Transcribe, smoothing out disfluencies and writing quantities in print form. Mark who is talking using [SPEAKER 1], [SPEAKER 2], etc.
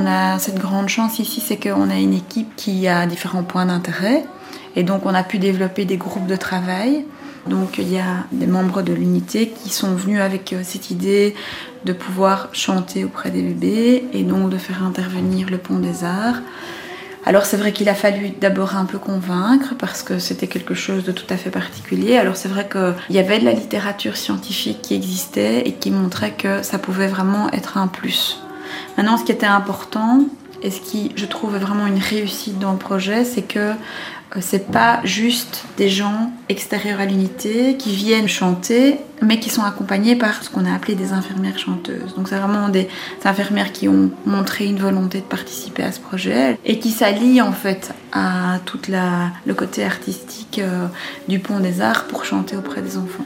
[SPEAKER 1] On a cette grande chance ici, c'est qu'on a une équipe qui a différents points d'intérêt. Et donc, on a pu développer des groupes de travail. Donc, il y a des membres de l'unité qui sont venus avec cette idée de pouvoir chanter auprès des bébés et donc de faire intervenir le Pont des Arts. Alors, c'est vrai qu'il a fallu d'abord un peu convaincre parce que c'était quelque chose de tout à fait particulier. Alors, c'est vrai qu'il y avait de la littérature scientifique qui existait et qui montrait que ça pouvait vraiment être un plus. Maintenant, ce qui était important et ce qui, je trouve, est vraiment une réussite dans le projet, c'est que c'est pas juste des gens extérieurs à l'unité qui viennent chanter, mais qui sont accompagnés par ce qu'on a appelé des infirmières chanteuses. Donc c'est vraiment des infirmières qui ont montré une volonté de participer à ce projet et qui s'allient en fait à tout le côté artistique du Pont des Arts pour chanter auprès des enfants.